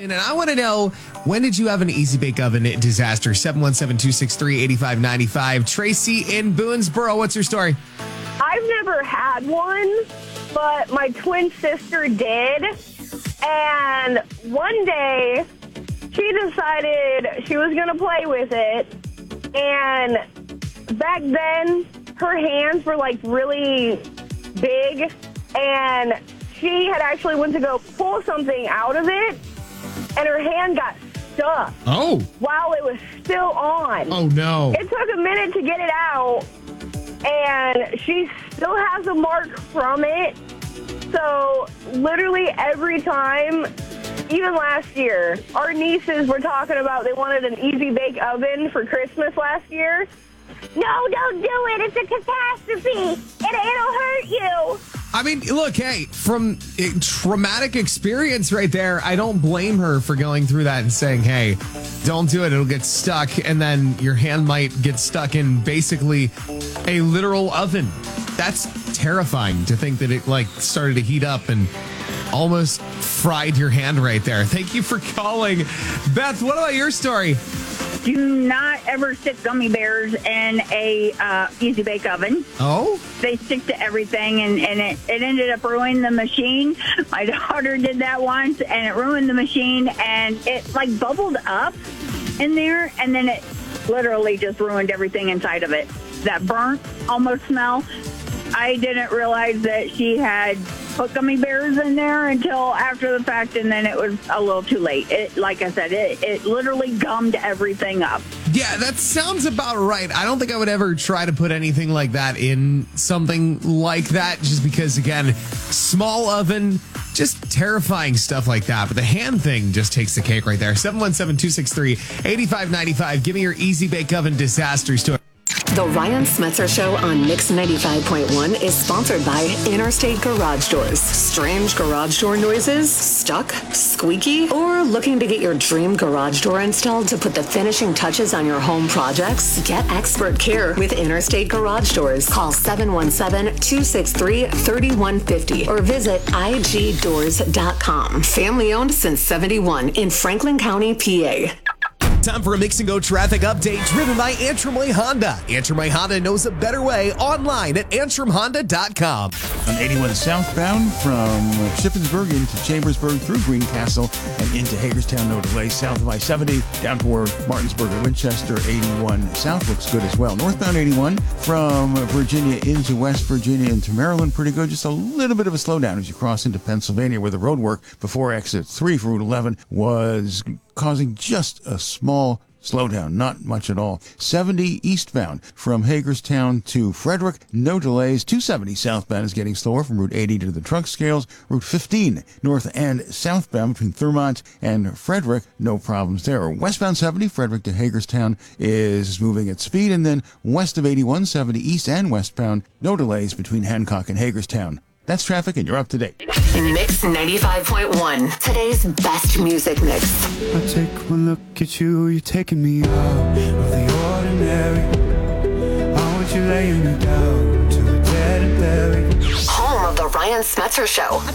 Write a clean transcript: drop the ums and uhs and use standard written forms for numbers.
And I want to know, when did you have an Easy Bake Oven disaster? 717-263-8595. Tracy in Boonesboro, what's your story? I've never had one, but my twin sister did. And one day, she decided she was going to play with it. And back then, her hands were like really big. And she had actually went to go pull something out of it. And her hand got stuck. Oh. While it was still on. Oh, no. It took a minute to get it out. And she still has a mark from it. So literally every time, even last year, our nieces were talking about they wanted an Easy Bake Oven for Christmas last year. No, don't do it. It's a catastrophe. It'll hurt you. I mean, look, hey, from a traumatic experience right there, I don't blame her for going through that and saying, hey, don't do it. It'll get stuck. And then your hand might get stuck in basically a literal oven. That's terrifying to think that it like started to heat up and almost fried your hand right there. Thank you for calling. Beth, what about your story? Do not ever stick gummy bears in a Easy Bake Oven. Oh? They stick to everything, and it ended up ruining the machine. My daughter did that once, and it ruined the machine, and it, like, bubbled up in there, and then it literally just ruined everything inside of it. That burnt almost smell. I didn't realize that she had put gummy bears in there until after the fact, and then it was a little too late. Like I said, it literally gummed everything up. Yeah, that sounds about right. I don't think I would ever try to put anything like that in something like that, just because, again, small oven, just terrifying stuff like that. But the hand thing just takes the cake right there. 717-263-8595. Give me your Easy Bake Oven disaster story. The Ryan Smetzer Show on Mix 95.1 is sponsored by Interstate Garage Doors. Strange garage door noises? Stuck? Squeaky? Or looking to get your dream garage door installed to put the finishing touches on your home projects? Get expert care with Interstate Garage Doors. Call 717-263-3150 or visit igdoors.com. Family owned since 71 in Franklin County, PA. Time for a Mix and Go traffic update driven by Antrim Way Honda. Antrim Way Honda knows a better way online at antrimhonda.com. On 81 southbound from Shippensburg into Chambersburg through Greencastle and into Hagerstown, no delay. South of I-70 down toward Martinsburg or Winchester. 81 south looks good as well. Northbound 81 from Virginia into West Virginia into Maryland, pretty good. Just a little bit of a slowdown as you cross into Pennsylvania, where the road work before exit 3 for Route 11 was causing just a small slowdown, not much at all. 70 eastbound from Hagerstown to Frederick, no delays. 270 southbound is getting slower from Route 80 to the trunk scales. Route 15 north and southbound between Thurmont and Frederick, no problems there. Westbound 70, Frederick to Hagerstown, is moving at speed. And then west of 81, 70 east and westbound, no delays between Hancock and Hagerstown. That's traffic, and you're up to date. Mix 95.1, today's best music mix. I take one look at you, you're taking me out of the ordinary. I want you laying me down to a dead and buried. Home of the Ryan Smetzer Show.